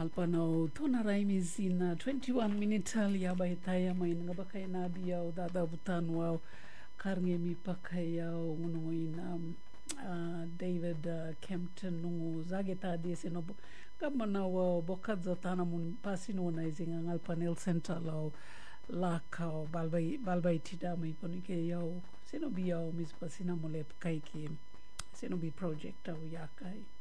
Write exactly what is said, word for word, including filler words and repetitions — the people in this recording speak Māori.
Alpano tona raimis in uh, twenty-one minutes ya bai taya mai nga bakai na biao dada butanu au karnge mi pakai au ngono in um, uh, David uh, Kempton nungu zageta di seno gamana wa bokadza tana mun pasino na izinga ngal panel center lau lakau balbai balbai tida mai ponike yau seno biao mis pasina mole pakai ki seno bi project au yakai